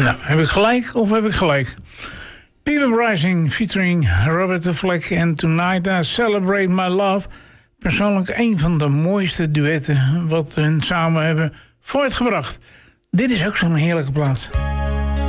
Nou, heb ik gelijk of heb ik gelijk? People Rising featuring Robert de Vlek en Tonight I Celebrate My Love. Persoonlijk een van de mooiste duetten wat hun samen hebben voortgebracht. Dit is ook zo'n heerlijke plaat.